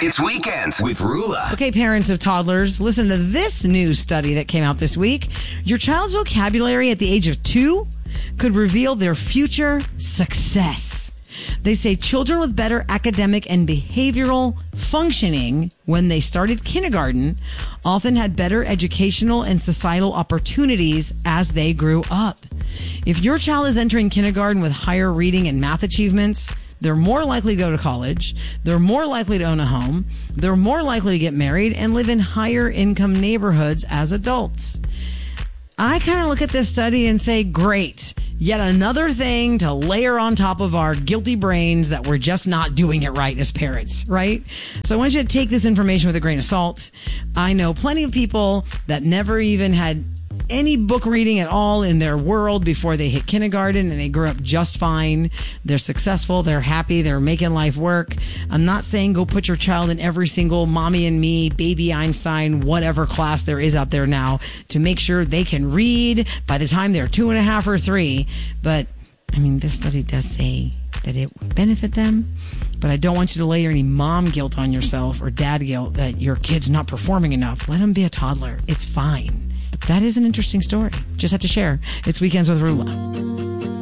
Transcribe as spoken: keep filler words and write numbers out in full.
It's Weekends with Rula. Okay, parents of toddlers, listen to this new study that came out this week. Your child's vocabulary at the age of two could reveal their future success. They say children with better academic and behavioral functioning when they started kindergarten often had better educational and societal opportunities as they grew up. If your child is entering kindergarten with higher reading and math achievements, they're more likely to go to college, they're more likely to own a home, they're more likely to get married and live in higher income neighborhoods as adults. I kind of look at this study and say, great, yet another thing to layer on top of our guilty brains that we're just not doing it right as parents, right? So I want you to take this information with a grain of salt. I know plenty of people that never even had any book reading at all in their world before they hit kindergarten, and they grew up just fine. They're successful. They're happy. They're making life work. I'm not saying go put your child in every single Mommy and Me, Baby Einstein, whatever class there is out there now to make sure they can read by the time they're two and a half or three. But I mean, this study does say that it would benefit them, but I don't want you to layer any mom guilt on yourself or dad guilt that your kid's not performing enough. Let them be a toddler. It's fine. That is an interesting story. Just have to share. It's Weekends with Rula.